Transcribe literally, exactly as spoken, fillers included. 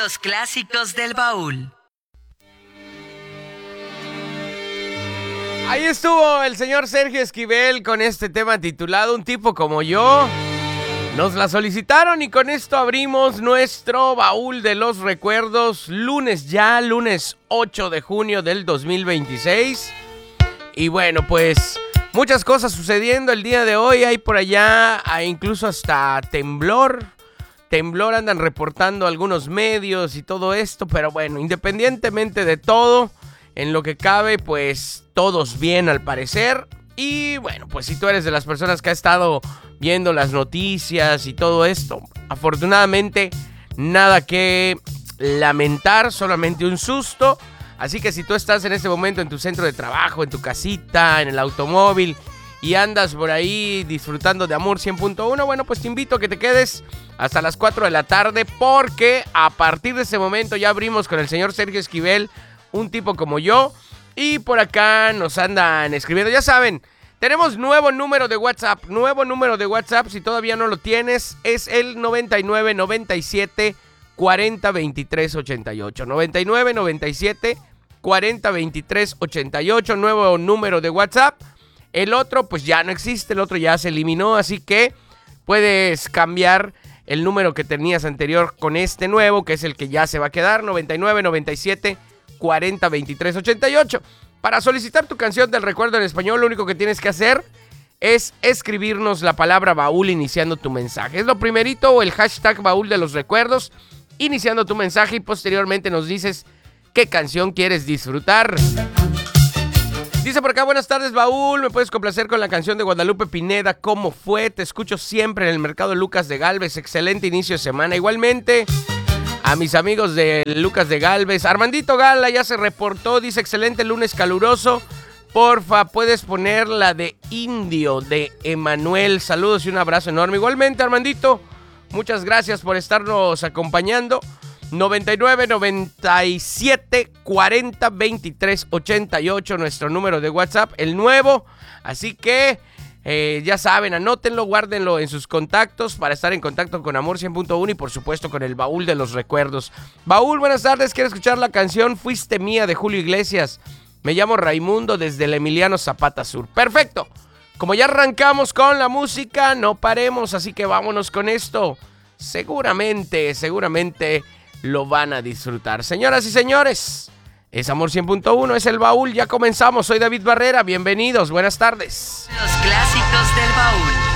Los clásicos del baúl. Ahí estuvo el señor Sergio Esquivel con este tema titulado Un tipo como yo. Nos la solicitaron y con esto abrimos nuestro baúl de los recuerdos. Lunes ya, lunes ocho de junio del dos mil veintiséis. Y bueno, pues muchas cosas sucediendo el día de hoy. Hay por allá hay incluso hasta temblor. Temblor andan reportando algunos medios y todo esto. Pero bueno, independientemente de todo, en lo que cabe, pues todos bien al parecer. Y bueno, pues si tú eres de las personas que ha estado viendo las noticias y todo esto, afortunadamente nada que lamentar, solamente un susto. Así que si tú estás en este momento en tu centro de trabajo, en tu casita, en el automóvil y andas por ahí disfrutando de Amor cien punto uno, bueno, pues te invito a que te quedes hasta las cuatro de la tarde porque a partir de ese momento ya abrimos con el señor Sergio Esquivel, Un tipo como yo. Y por acá nos andan escribiendo, ya saben, tenemos nuevo número de WhatsApp, nuevo número de WhatsApp, si todavía no lo tienes, es el noventa y nueve, noventa y siete, cuarenta, veintitrés, ochenta y ocho. noventa y nueve, noventa y siete, cuarenta, veintitrés, ochenta y ocho, nuevo número de WhatsApp. El otro pues ya no existe, el otro ya se eliminó, así que puedes cambiar el número que tenías anterior con este nuevo, que es el que ya se va a quedar, noventa y nueve, noventa y siete, cuarenta, veintitrés, ochenta y ocho. Para solicitar tu canción del recuerdo en español, lo único que tienes que hacer es escribirnos la palabra baúl iniciando tu mensaje. Es lo primerito, o el hashtag baúl de los recuerdos, iniciando tu mensaje y posteriormente nos dices qué canción quieres disfrutar. Dice por acá, buenas tardes baúl, me puedes complacer con la canción de Guadalupe Pineda, ¿cómo fue? Te escucho siempre en el mercado Lucas de Galvez, excelente inicio de semana. Igualmente a mis amigos de Lucas de Galvez, Armandito Gala ya se reportó, dice excelente lunes caluroso, porfa, puedes poner la de Indio de Emanuel, saludos y un abrazo enorme. Igualmente Armandito, muchas gracias por estarnos acompañando. noventa y nueve, noventa y siete, cuarenta, veintitrés, ochenta y ocho, nuestro número de WhatsApp, el nuevo, así que Eh, ya saben, anótenlo, guárdenlo en sus contactos para estar en contacto con Amor cien punto uno y por supuesto con el baúl de los recuerdos. Baúl, buenas tardes, quiero escuchar la canción Fuiste Mía de Julio Iglesias. Me llamo Raimundo desde el Emiliano Zapata Sur. Perfecto, como ya arrancamos con la música, no paremos, así que vámonos con esto. Seguramente, seguramente lo van a disfrutar. Señoras y señores, es Amor cien punto uno, es el baúl, ya comenzamos. Soy David Barrera, bienvenidos, buenas tardes. Los clásicos del baúl.